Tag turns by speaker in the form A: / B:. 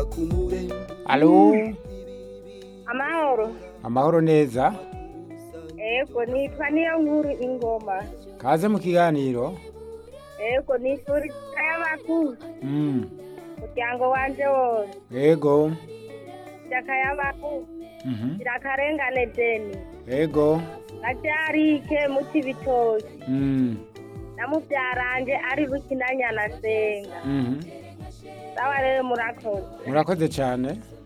A: Alo,
B: Amahoro.
A: amahoro neza.
B: Ego nitwa niyo nkuru ingoma.
A: Kaze mu kiganiro.
B: Ego nifuri kayamaku.
A: Mm.
B: Muryango wanje wose.
A: Ego.
B: Jakayamaku.
A: Mhm.
B: Irakarengane Jeni.
A: Ego.
B: Najarike muti bitoki.
A: Mm.
B: Namubyaranje ari rukinanya na senga.
A: Mhm.
B: Sawa rero murakoze.
A: Murakoze cyane.